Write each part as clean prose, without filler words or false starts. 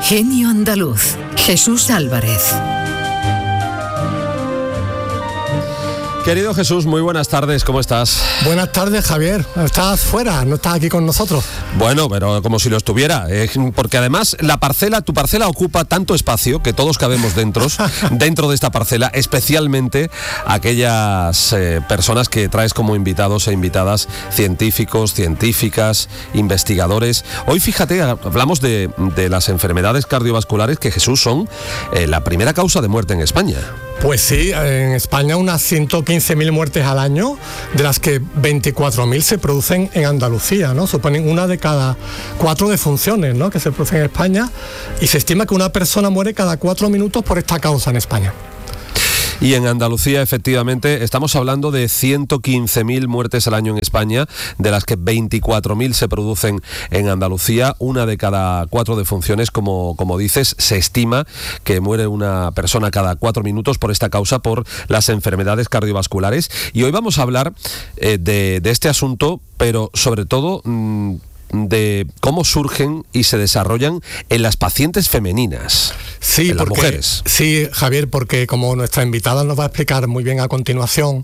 Genio Andaluz, Jesús Álvarez. Querido Jesús, muy buenas tardes, ¿cómo estás? Buenas tardes, Javier. Estás fuera, no estás aquí con nosotros. Bueno, pero como si lo estuviera, porque además tu parcela ocupa tanto espacio que todos cabemos dentro de esta parcela, especialmente aquellas personas que traes como invitados e invitadas, científicos, científicas, investigadores. Hoy, fíjate, hablamos de las enfermedades cardiovasculares que, Jesús, son la primera causa de muerte en España. Pues sí, en España unas 115.000 muertes al año, de las que 24.000 se producen en Andalucía, ¿no? Suponen una de cada 4 defunciones, ¿no?, que se producen en España, y se estima que una persona muere cada 4 minutos por esta causa en España. Y en Andalucía, efectivamente, estamos hablando de 115.000 muertes al año en España, de las que 24.000 se producen en Andalucía. Una de cada 4 defunciones, como dices, se estima que muere una persona cada 4 minutos por esta causa, por las enfermedades cardiovasculares. Y hoy vamos a hablar de este asunto, pero sobre todo de cómo surgen y se desarrollan en las pacientes femeninas, sí, en las mujeres. Sí, Javier, porque como nuestra invitada nos va a explicar muy bien a continuación,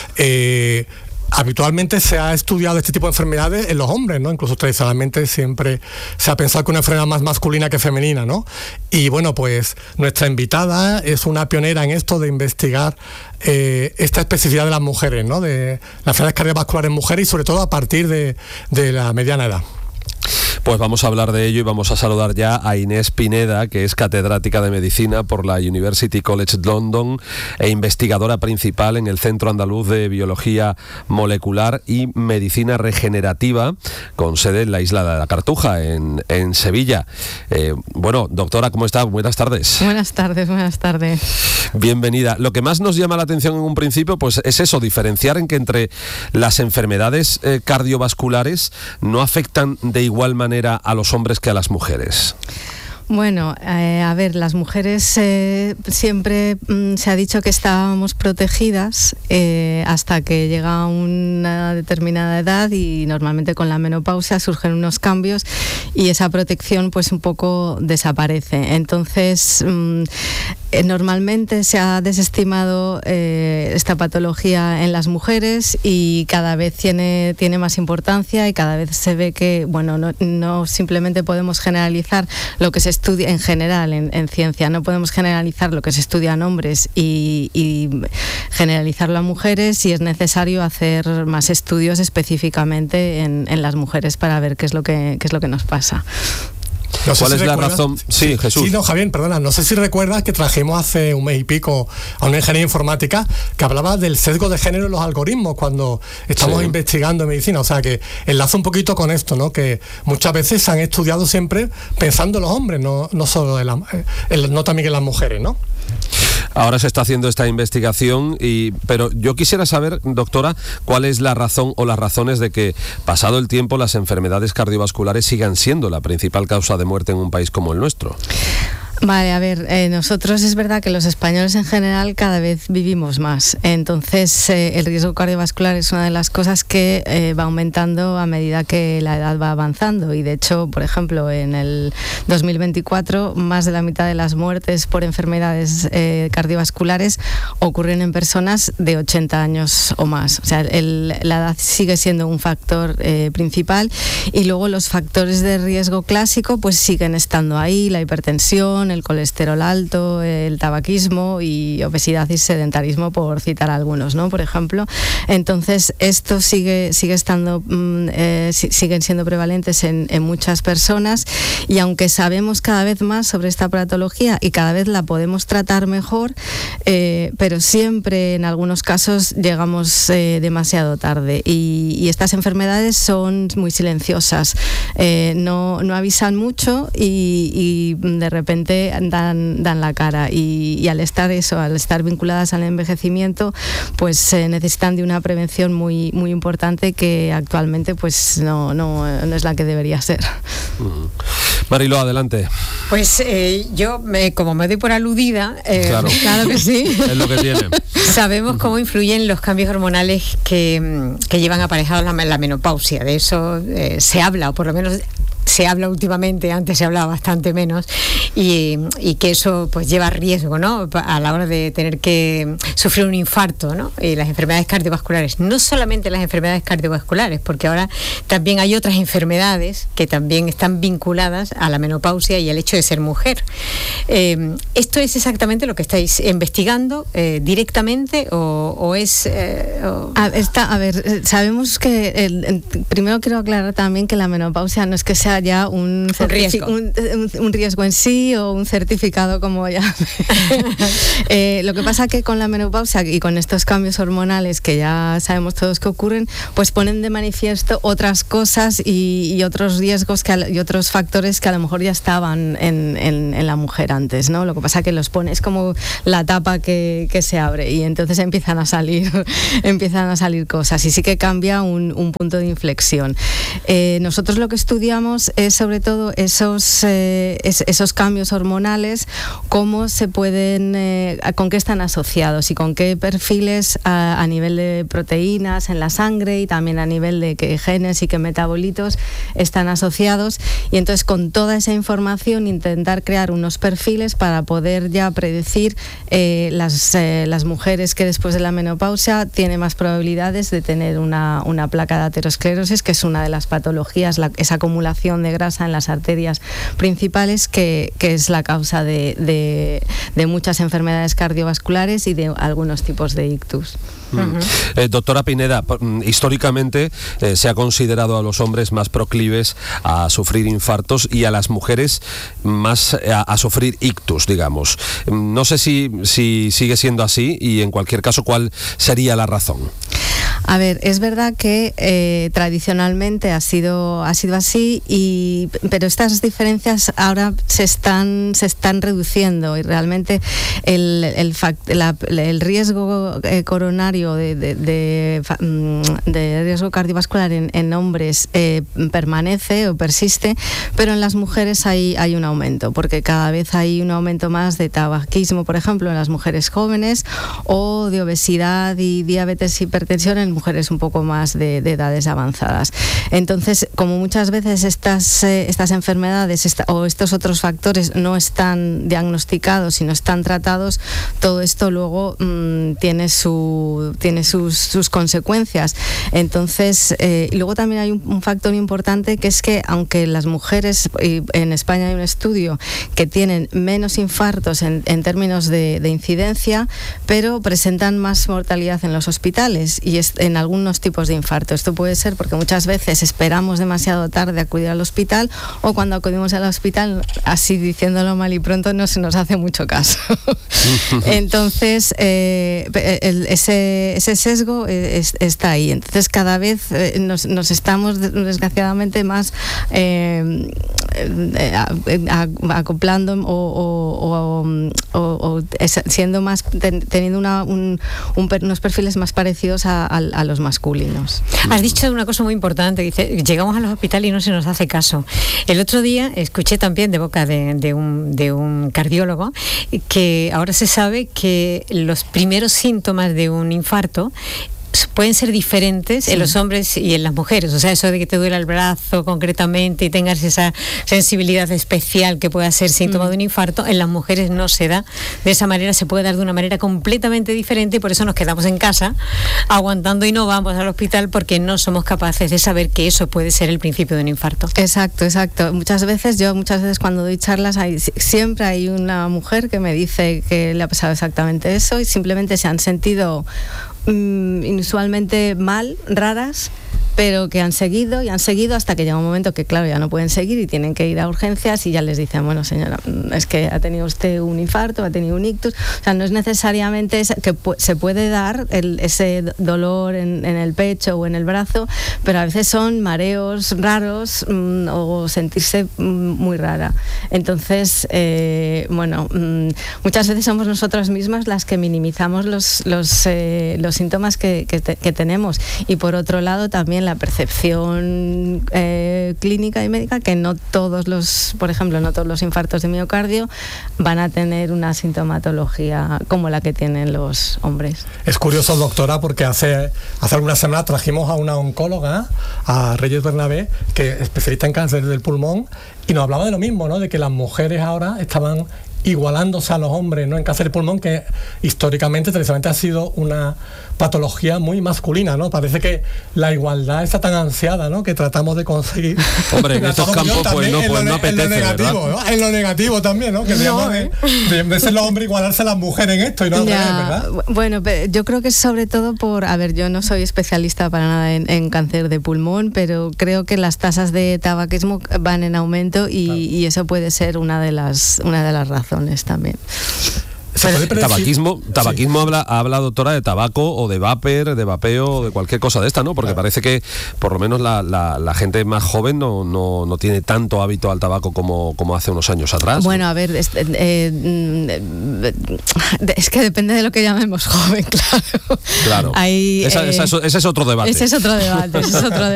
habitualmente se ha estudiado este tipo de enfermedades en los hombres, ¿no? Incluso tradicionalmente siempre se ha pensado que una enfermedad más masculina que femenina, ¿no? Y bueno, pues nuestra invitada es una pionera en esto de investigar esta especificidad de las mujeres, ¿no?, de las enfermedades cardiovasculares en mujeres, y sobre todo a partir de la mediana edad. Pues vamos a hablar de ello y vamos a saludar ya a Inés Pineda, que es catedrática de Medicina por la University College London e investigadora principal en el Centro Andaluz de Biología Molecular y Medicina Regenerativa, con sede en la isla de la Cartuja, en Sevilla. Bueno, doctora, ¿cómo está? Buenas tardes. Buenas tardes. Bienvenida. Lo que más nos llama la atención en un principio, pues es eso, diferenciar en que entre las enfermedades cardiovasculares no afectan de igual manera a los hombres que a las mujeres. Bueno, a ver, las mujeres siempre se ha dicho que estábamos protegidas hasta que llega una determinada edad, y normalmente con la menopausia surgen unos cambios y esa protección pues un poco desaparece. Entonces, normalmente se ha desestimado esta patología en las mujeres, y cada vez tiene más importancia, y cada vez se ve que, bueno, no simplemente podemos generalizar lo que se estudia en general en ciencia, no podemos generalizar lo que se estudia en hombres y generalizarlo a mujeres, y es necesario hacer más estudios específicamente en las mujeres para ver qué es lo que nos pasa. No sé ¿Cuál si es la recuerdas? razón? Sí, Jesús. Sí, no, Javier, perdona, no sé si recuerdas que trajimos hace un mes y pico a una ingeniera informática que hablaba del sesgo de género en los algoritmos cuando estamos investigando en medicina. O sea, que enlaza un poquito con esto, ¿no? Que muchas veces se han estudiado siempre pensando en los hombres, no solo no también en las mujeres, ¿no? Ahora se está haciendo esta investigación, pero yo quisiera saber, doctora, cuál es la razón o las razones de que, pasado el tiempo, las enfermedades cardiovasculares sigan siendo la principal causa de muerte en un país como el nuestro. Vale, a ver, nosotros es verdad que los españoles en general cada vez vivimos más, entonces el riesgo cardiovascular es una de las cosas que va aumentando a medida que la edad va avanzando, y de hecho, por ejemplo, en el 2024 más de la mitad de las muertes por enfermedades cardiovasculares ocurren en personas de 80 años o más. O sea, la edad sigue siendo un factor principal, y luego los factores de riesgo clásico pues siguen estando ahí: la hipertensión, el colesterol alto, el tabaquismo y obesidad y sedentarismo, por citar algunos, ¿no? Por ejemplo. Entonces, esto siguen siendo prevalentes en muchas personas, y aunque sabemos cada vez más sobre esta patología y cada vez la podemos tratar mejor, pero siempre en algunos casos llegamos demasiado tarde, y estas enfermedades son muy silenciosas, no avisan mucho, y de repente dan la cara, y al estar vinculadas al envejecimiento, pues necesitan de una prevención muy muy importante, que actualmente pues no es la que debería ser. Mariló, adelante. Pues yo, como me doy por aludida, claro que sí, es lo que tiene. Sabemos cómo influyen los cambios hormonales que llevan aparejados la menopausia. De eso se habla, o por lo menos se habla últimamente, antes se hablaba bastante menos, y que eso pues lleva riesgo, ¿no?, a la hora de tener que sufrir un infarto, ¿no?, y las enfermedades cardiovasculares. No solamente las enfermedades cardiovasculares, porque ahora también hay otras enfermedades que también están vinculadas a la menopausia y al hecho de ser mujer. ¿Esto es exactamente lo que estáis investigando directamente o es...? A ver, sabemos que primero quiero aclarar también que la menopausia no es que sea ya un riesgo en sí o un certificado como ya. Lo que pasa que con la menopausia y con estos cambios hormonales que ya sabemos todos que ocurren, pues ponen de manifiesto otras cosas y otros riesgos y otros factores que a lo mejor ya estaban en la mujer antes, ¿no? Lo que pasa que los pone, es como la tapa que se abre y entonces empiezan a salir cosas y sí que cambia un punto de inflexión. Nosotros lo que estudiamos es sobre todo esos cambios hormonales, cómo se pueden, con qué están asociados y con qué perfiles a nivel de proteínas en la sangre y también a nivel de qué genes y qué metabolitos están asociados, y entonces con toda esa información intentar crear unos perfiles para poder ya predecir las mujeres que después de la menopausia tienen más probabilidades de tener una placa de aterosclerosis, que es una de las patologías, esa acumulación de grasa en las arterias principales que es la causa de muchas enfermedades cardiovasculares y de algunos tipos de ictus. Doctora Pineda, históricamente se ha considerado a los hombres más proclives a sufrir infartos y a las mujeres más a sufrir ictus, digamos. No sé si sigue siendo así y en cualquier caso, ¿cuál sería la razón? A ver, es verdad que tradicionalmente ha sido así, pero estas diferencias ahora se están reduciendo y realmente el riesgo coronario de riesgo cardiovascular en hombres permanece o persiste, pero en las mujeres hay un aumento, porque cada vez hay un aumento más de tabaquismo, por ejemplo, en las mujeres jóvenes, o de obesidad y diabetes y hipertensión en mujeres un poco más de edades avanzadas. Entonces, como muchas veces estas enfermedades o estos otros factores no están diagnosticados y no están tratados, todo esto luego tiene sus consecuencias. Entonces, y luego también hay un factor importante, que es que aunque las mujeres, en España hay un estudio que tienen menos infartos en términos de incidencia, pero presentan más mortalidad en los hospitales y en algunos tipos de infarto. Esto puede ser porque muchas veces esperamos demasiado tarde acudir al hospital, o cuando acudimos al hospital, así diciéndolo mal y pronto, no se nos hace mucho caso. Entonces, ese sesgo está ahí. Entonces, cada vez nos estamos desgraciadamente más acoplando o siendo más, teniendo unos perfiles más parecidos a los masculinos. Has dicho una cosa muy importante, dice, llegamos a los hospitales y no se nos hace caso. El otro día escuché también de boca de un cardiólogo que ahora se sabe que los primeros síntomas de un infarto pueden ser diferentes en los hombres y en las mujeres. O sea, eso de que te duela el brazo concretamente y tengas esa sensibilidad especial que pueda ser síntoma de un infarto, en las mujeres no se da de esa manera, se puede dar de una manera completamente diferente, y por eso nos quedamos en casa aguantando y no vamos al hospital, porque no somos capaces de saber que eso puede ser el principio de un infarto. Exacto. Muchas veces cuando doy charlas siempre hay una mujer que me dice que le ha pasado exactamente eso y simplemente se han sentido inusualmente mal, raras, pero que han seguido hasta que llega un momento que, claro, ya no pueden seguir y tienen que ir a urgencias, y ya les dicen, bueno, señora, es que ha tenido usted un infarto, ha tenido un ictus. O sea, no es necesariamente que se puede dar ese dolor en el pecho o en el brazo, pero a veces son mareos raros o sentirse muy rara. Entonces, muchas veces somos nosotras mismas las que minimizamos los los síntomas que tenemos. Y por otro lado también la percepción clínica y médica, que no todos los, por ejemplo, no todos los infartos de miocardio van a tener una sintomatología como la que tienen los hombres. Es curioso, doctora, porque hace algunas semanas trajimos a una oncóloga, a Reyes Bernabé, que es especialista en cáncer del pulmón, y nos hablaba de lo mismo, ¿no? De que las mujeres ahora estaban igualándose a los hombres, ¿no? En cáncer de pulmón, que históricamente, tradicionalmente, ha sido una patología muy masculina, ¿no? Parece que la igualdad está tan ansiada, ¿no? Que tratamos de conseguir. Hombre, en estos campos pues no apetece, en lo negativo, ¿verdad? ¿No? En lo negativo también, ¿no? Que de ser los hombres igualarse a las mujeres en esto y no al revés, ¿verdad? Bueno, yo creo que es sobre todo por, a ver, yo no soy especialista para nada en cáncer de pulmón, pero creo que las tasas de tabaquismo van en aumento y eso puede ser una de las razones también. Tabaquismo habla, doctora, de tabaco o de vapor, de vapeo o de cualquier cosa de esta, ¿no? Porque parece que por lo menos la gente más joven no tiene tanto hábito al tabaco como hace unos años atrás. Bueno, a ver, es que depende de lo que llamemos joven, claro. Ese es otro debate. Ese es otro debate.